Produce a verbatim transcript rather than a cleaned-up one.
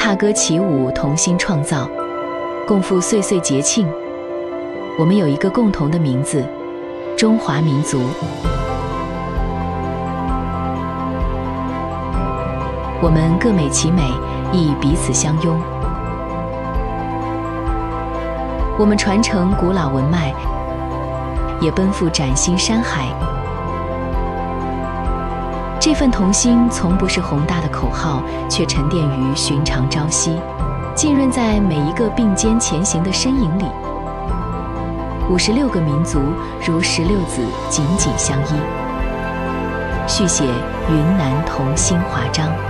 踏歌起舞，同心创造，共赴岁岁节庆。我们有一个共同的名字——中华民族。我们各美其美，亦彼此相拥。我们传承古老文脉，也奔赴崭新山海。这份同心从不是宏大的口号，却沉淀于寻常朝夕，浸润在每一个并肩前行的身影里。五十六个民族如十六子，紧紧相依，续写云南同心华章。